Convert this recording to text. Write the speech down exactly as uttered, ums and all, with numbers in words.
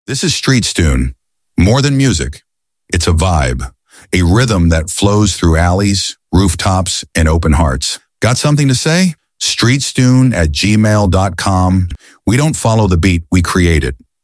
This is Street Stune. More than music, it's a vibe, a rhythm that flows through alleys, rooftops, and open hearts. Got something to say? street stune at gmail dot com. We don't follow the beat, we create it.